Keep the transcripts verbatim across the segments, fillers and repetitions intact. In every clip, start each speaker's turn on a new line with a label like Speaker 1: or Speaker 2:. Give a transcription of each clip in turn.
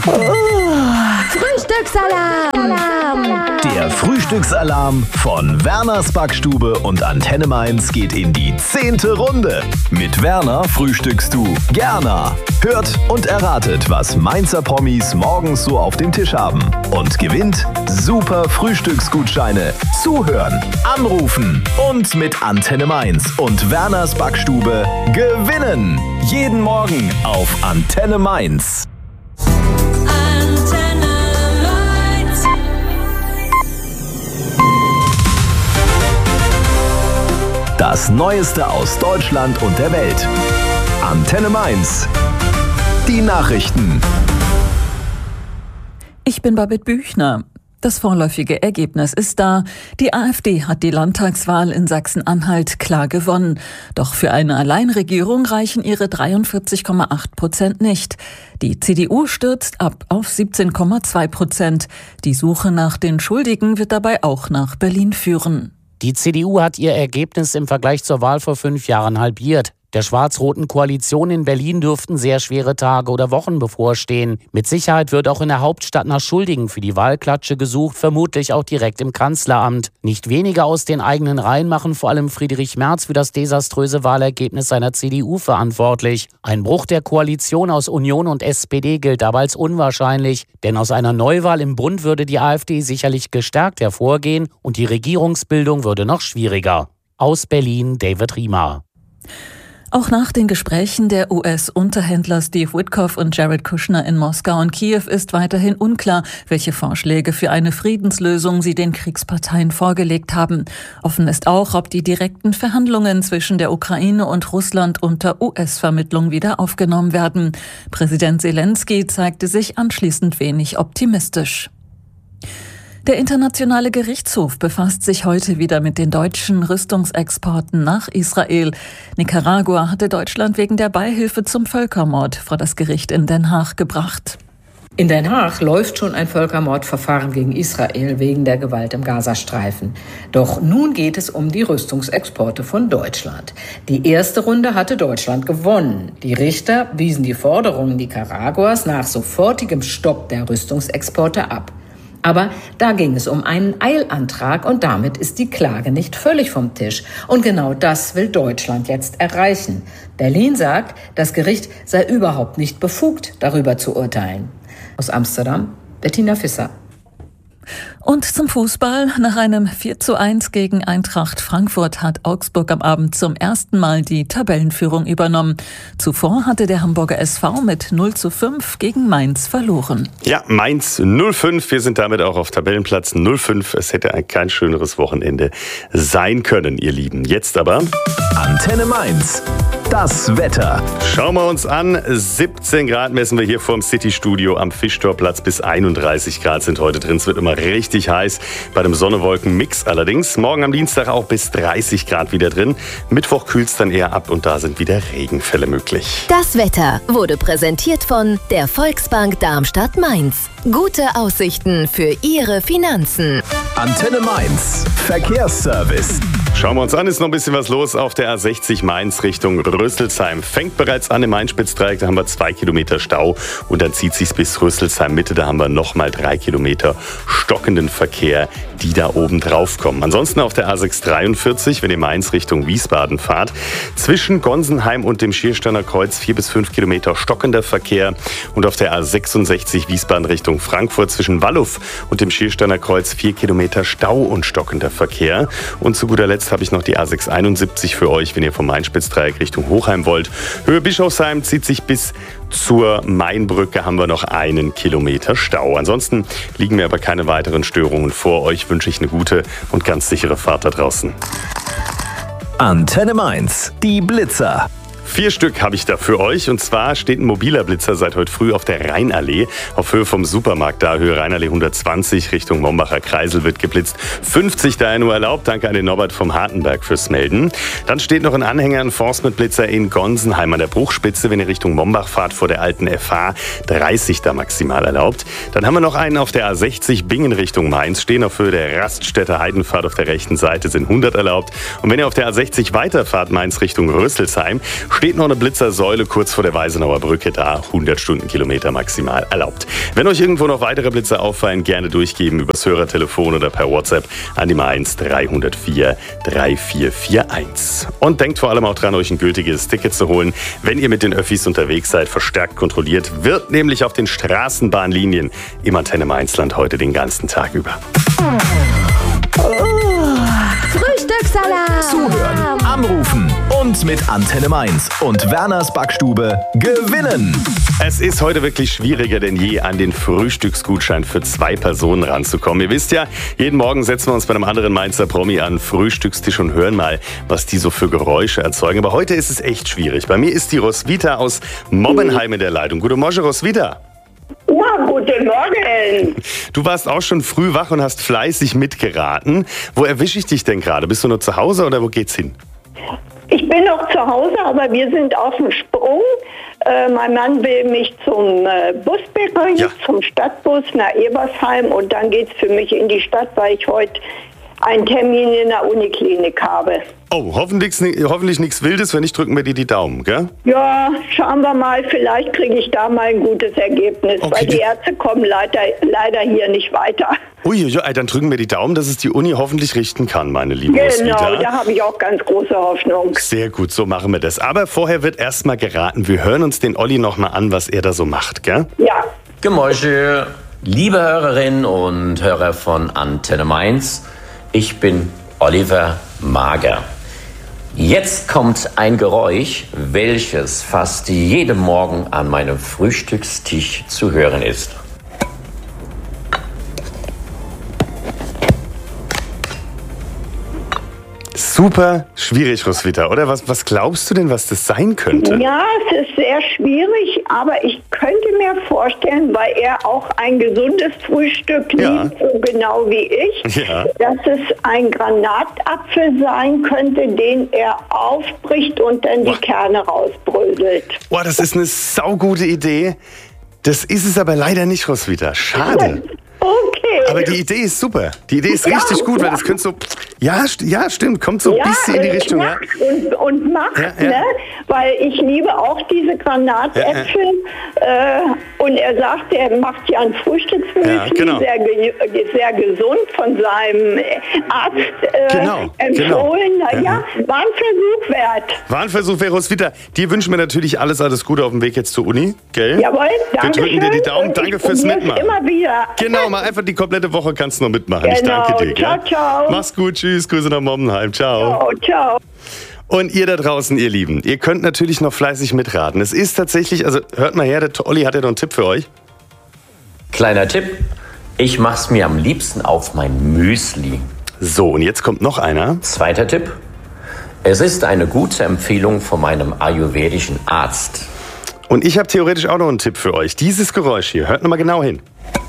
Speaker 1: Frühstücksalarm!
Speaker 2: Der Frühstücksalarm von Werners Backstube und Antenne Mainz geht in die zehnte Runde. Mit Werner frühstückst du gerne. Hört und erratet, was Mainzer Promis morgens so auf dem Tisch haben. Und gewinnt super Frühstücksgutscheine. Zuhören, anrufen und mit Antenne Mainz und Werners Backstube gewinnen. Jeden Morgen auf Antenne Mainz. Das Neueste aus Deutschland und der Welt. Antenne Mainz. Die Nachrichten.
Speaker 3: Ich bin Babette Büchner. Das vorläufige Ergebnis ist da. Die AfD hat die Landtagswahl in Sachsen-Anhalt klar gewonnen. Doch für eine Alleinregierung reichen ihre dreiundvierzig Komma acht Prozent nicht. Die C D U stürzt ab auf siebzehn Komma zwei Prozent. Die Suche nach den Schuldigen wird dabei auch nach Berlin führen.
Speaker 4: Die C D U hat ihr Ergebnis im Vergleich zur Wahl vor fünf Jahren halbiert. Der schwarz-roten Koalition in Berlin dürften sehr schwere Tage oder Wochen bevorstehen. Mit Sicherheit wird auch in der Hauptstadt nach Schuldigen für die Wahlklatsche gesucht, vermutlich auch direkt im Kanzleramt. Nicht wenige aus den eigenen Reihen machen vor allem Friedrich Merz für das desaströse Wahlergebnis seiner C D U verantwortlich. Ein Bruch der Koalition aus Union und S P D gilt aber als unwahrscheinlich, denn aus einer Neuwahl im Bund würde die AfD sicherlich gestärkt hervorgehen und die Regierungsbildung würde noch schwieriger. Aus Berlin, David Riemer.
Speaker 3: Auch nach den Gesprächen der U S-Unterhändler Steve Witkoff und Jared Kushner in Moskau und Kiew ist weiterhin unklar, welche Vorschläge für eine Friedenslösung sie den Kriegsparteien vorgelegt haben. Offen ist auch, ob die direkten Verhandlungen zwischen der Ukraine und Russland unter U S-Vermittlung wieder aufgenommen werden. Präsident Zelensky zeigte sich anschließend wenig optimistisch. Der Internationale Gerichtshof befasst sich heute wieder mit den deutschen Rüstungsexporten nach Israel. Nicaragua hatte Deutschland wegen der Beihilfe zum Völkermord vor das Gericht in Den Haag gebracht.
Speaker 5: In Den Haag läuft schon ein Völkermordverfahren gegen Israel wegen der Gewalt im Gazastreifen. Doch nun geht es um die Rüstungsexporte von Deutschland. Die erste Runde hatte Deutschland gewonnen. Die Richter wiesen die Forderungen Nicaraguas nach sofortigem Stopp der Rüstungsexporte ab. Aber da ging es um einen Eilantrag und damit ist die Klage nicht völlig vom Tisch. Und genau das will Deutschland jetzt erreichen. Berlin sagt, das Gericht sei überhaupt nicht befugt, darüber zu urteilen. Aus Amsterdam, Bettina Visser.
Speaker 3: Und zum Fußball. Nach einem vier zu eins gegen Eintracht Frankfurt hat Augsburg am Abend zum ersten Mal die Tabellenführung übernommen. Zuvor hatte der Hamburger S V mit null zu fünf gegen Mainz verloren.
Speaker 6: Ja, Mainz null fünf. Wir sind damit auch auf Tabellenplatz null fünf. Es hätte ein kein schöneres Wochenende sein können, ihr Lieben. Jetzt aber
Speaker 2: Antenne Mainz. Das Wetter.
Speaker 6: Schauen wir uns an. siebzehn Grad messen wir hier vorm City-Studio am Fischtorplatz. Bis einunddreißig Grad sind heute drin. Es wird immer richtig heiß. Bei dem Sonne-Wolken-Mix allerdings. Morgen am Dienstag auch bis dreißig Grad wieder drin. Mittwoch kühlt es dann eher ab und da sind wieder Regenfälle möglich.
Speaker 1: Das Wetter wurde präsentiert von der Volksbank Darmstadt-Mainz. Gute Aussichten für Ihre Finanzen.
Speaker 2: Antenne Mainz. Verkehrsservice.
Speaker 6: Schauen wir uns an, ist noch ein bisschen was los auf der A sechzig Mainz Richtung Rüsselsheim. Fängt bereits an im Main-Spitz-Dreieck, da haben wir zwei Kilometer Stau und dann zieht sich's bis Rüsselsheim Mitte, da haben wir nochmal drei Kilometer stockenden Verkehr, die da oben drauf kommen. Ansonsten auf der A sechs dreiundvierzig, wenn ihr Mainz Richtung Wiesbaden fahrt, zwischen Gonsenheim und dem Schiersteiner Kreuz vier bis fünf Kilometer stockender Verkehr und auf der A sechsundsechzig Wiesbaden Richtung Frankfurt zwischen Walluff und dem Schiersteiner Kreuz vier Kilometer Stau und stockender Verkehr. Und zu guter Letzt habe ich noch die A sechs einundsiebzig für euch, wenn ihr vom Main-Spitz-Dreieck Richtung Hochheim wollt. Höhe Bischofsheim zieht sich bis zur Mainbrücke, haben wir noch einen Kilometer Stau. Ansonsten liegen mir aber keine weiteren Störungen vor. Euch wünsche ich eine gute und ganz sichere Fahrt da draußen.
Speaker 2: Antenne Mainz, die Blitzer.
Speaker 6: Vier Stück habe ich da für euch. Und zwar steht ein mobiler Blitzer seit heute früh auf der Rheinallee. Auf Höhe vom Supermarkt da, Höhe Rheinallee hundertzwanzig, Richtung Mombacher Kreisel wird geblitzt. fünfzig daher nur erlaubt. Danke an den Norbert vom Hartenberg fürs Melden. Dann steht noch ein Anhänger, ein Enforcement-Blitzer in Gonsenheim an der Bruchspitze. Wenn ihr Richtung Mombach fahrt, vor der alten F H, dreißig da maximal erlaubt. Dann haben wir noch einen auf der A sechzig Bingen Richtung Mainz stehen. Auf Höhe der Raststätter Heidenfahrt auf der rechten Seite sind hundert erlaubt. Und wenn ihr auf der A sechzig weiterfahrt, Mainz Richtung Rüsselsheim, steht noch eine Blitzersäule kurz vor der Weisenauer Brücke da. hundert Stundenkilometer maximal erlaubt. Wenn euch irgendwo noch weitere Blitzer auffallen, gerne durchgeben übers Hörertelefon oder per WhatsApp an die Mainz drei null vier drei vier vier eins. Und denkt vor allem auch dran, euch ein gültiges Ticket zu holen, wenn ihr mit den Öffis unterwegs seid. Verstärkt kontrolliert wird nämlich auf den Straßenbahnlinien im Antenne Mainzland heute den ganzen Tag über.
Speaker 1: Frühstückssalat.
Speaker 2: Zuhören, anrufen und mit Antenne Mainz und Werners Backstube gewinnen.
Speaker 6: Es ist heute wirklich schwieriger denn je, an den Frühstücksgutschein für zwei Personen ranzukommen. Ihr wisst ja, jeden Morgen setzen wir uns bei einem anderen Mainzer Promi an den Frühstückstisch und hören mal, was die so für Geräusche erzeugen. Aber heute ist es echt schwierig. Bei mir ist die Roswitha aus Mobbenheim in der Leitung. Guten Morgen, Roswitha.
Speaker 7: Ja, guten Morgen.
Speaker 6: Du warst auch schon früh wach und hast fleißig mitgeraten. Wo erwische ich dich denn gerade? Bist du nur zu Hause oder wo geht's hin?
Speaker 7: Ich bin noch zu Hause, aber wir sind auf dem Sprung. Äh, mein Mann will mich zum äh, Bus bringen,
Speaker 6: Ja.
Speaker 7: zum Stadtbus nach Ebersheim und dann geht's für mich in die Stadt, weil ich heute einen Termin in der Uniklinik habe.
Speaker 6: Oh, hoffentlich, hoffentlich nichts Wildes, wenn nicht, drücken wir dir die Daumen, gell?
Speaker 7: Ja, schauen wir mal, vielleicht kriege ich da mal ein gutes Ergebnis,
Speaker 6: Okay,
Speaker 7: weil die
Speaker 6: die-
Speaker 7: Ärzte kommen leider, leider hier nicht weiter.
Speaker 6: Uiuiui, dann drücken wir die Daumen, dass es die Uni hoffentlich richten kann, meine liebe
Speaker 7: Genau,
Speaker 6: Roswitha.
Speaker 7: da habe ich auch ganz große Hoffnung.
Speaker 6: Sehr gut, so machen wir das. Aber vorher wird erstmal geraten. Wir hören uns den Olli noch mal an, was er da so macht, gell?
Speaker 7: Ja,
Speaker 8: Gemäusche, liebe Hörerinnen und Hörer von Antenne Mainz, ich bin Oliver Mager. Jetzt kommt ein Geräusch, welches fast jeden Morgen an meinem Frühstückstisch zu hören ist.
Speaker 6: Super schwierig, Roswitha, oder? Was, was glaubst du denn, was das sein könnte?
Speaker 7: Ja, es ist sehr schwierig, aber ich könnte mir vorstellen, weil er auch ein gesundes Frühstück
Speaker 6: Ja.
Speaker 7: liebt, so genau wie ich,
Speaker 6: Ja.
Speaker 7: dass es ein Granatapfel sein könnte, den er aufbricht und dann die
Speaker 6: Boah.
Speaker 7: Kerne rausbröselt.
Speaker 6: Boah, das ist eine saugute Idee. Das ist es aber leider nicht, Roswitha. Schade.
Speaker 7: Okay.
Speaker 6: Aber die Idee ist super. Die Idee ist
Speaker 7: Ja,
Speaker 6: richtig gut, weil
Speaker 7: ja.
Speaker 6: das könnte so... Ja, st- ja, stimmt, kommt so ein
Speaker 7: ja,
Speaker 6: bisschen in die
Speaker 7: es
Speaker 6: Richtung. Ja.
Speaker 7: knackt und, und macht,
Speaker 6: Ja, ja.
Speaker 7: ne? Weil ich liebe auch diese Granatäpfel. Äh, und er sagt, er macht ja ein Frühstücksmüsli,
Speaker 6: Ja, genau.
Speaker 7: sehr, ge sehr gesund, von seinem Arzt äh,
Speaker 6: Genau,
Speaker 7: empfohlen.
Speaker 6: genau.
Speaker 7: Na ja, war ein Versuch wert.
Speaker 6: War ein Versuch, Roswitha. Dir wünschen wir natürlich alles, alles Gute auf dem Weg jetzt zur Uni, gell?
Speaker 7: Jawohl, danke
Speaker 6: Wir drücken dir die
Speaker 7: schön.
Speaker 6: Daumen.
Speaker 7: Und
Speaker 6: Danke
Speaker 7: ich
Speaker 6: fürs
Speaker 7: probier's
Speaker 6: Mitmachen.
Speaker 7: immer wieder.
Speaker 6: Genau, mal einfach die komplette Woche kannst du noch mitmachen. Ich
Speaker 7: Genau.
Speaker 6: danke dir. Gell?
Speaker 7: Ciao, ciao.
Speaker 6: Mach's gut, tschüss, Grüße nach Mommenheim. Ciao.
Speaker 7: Oh, ciao.
Speaker 6: Und ihr da draußen, ihr Lieben, ihr könnt natürlich noch fleißig mitraten. Es ist tatsächlich, also hört mal her, der Olli hat ja noch einen Tipp für euch.
Speaker 8: Kleiner Tipp, ich mach's mir am liebsten auf mein Müsli.
Speaker 6: So, und jetzt kommt noch einer.
Speaker 8: Zweiter Tipp, es ist eine gute Empfehlung von meinem ayurvedischen Arzt.
Speaker 6: Und ich habe theoretisch auch noch einen Tipp für euch. Dieses Geräusch hier, hört noch mal genau hin.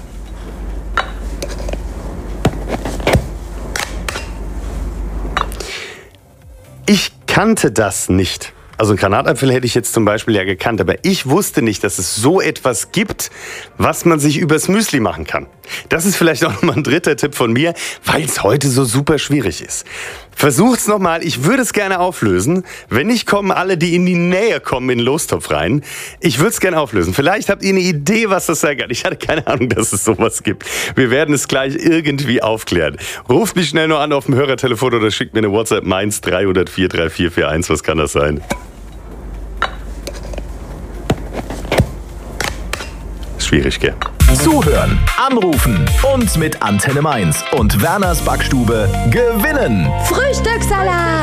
Speaker 6: Ich kannte das nicht. Also einen Granatapfel hätte ich jetzt zum Beispiel ja gekannt, aber ich wusste nicht, dass es so etwas gibt, was man sich übers Müsli machen kann. Das ist vielleicht auch nochmal ein dritter Tipp von mir, weil es heute so super schwierig ist. Versucht's nochmal, ich würde es gerne auflösen. Wenn nicht, kommen alle, die in die Nähe kommen, in den Lostopf rein. Ich würde es gerne auflösen. Vielleicht habt ihr eine Idee, was das sein kann. Ich hatte keine Ahnung, dass es sowas gibt. Wir werden es gleich irgendwie aufklären. Ruft mich schnell nur an auf dem Hörertelefon oder schickt mir eine WhatsApp Mainz drei null vier drei vier vier eins. Was kann das sein? Schwierig, gell?
Speaker 2: Zuhören, anrufen und mit Antenne Mainz und Werners Backstube gewinnen.
Speaker 1: Frühstückssalat.